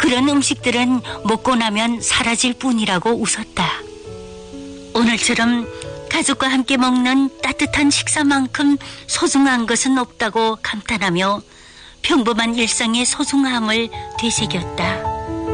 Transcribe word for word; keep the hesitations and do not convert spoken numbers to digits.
그런 음식들은 먹고 나면 사라질 뿐이라고 웃었다. 오늘처럼 가족과 함께 먹는 따뜻한 식사만큼 소중한 것은 없다고 감탄하며 평범한 일상의 소중함을 되새겼다.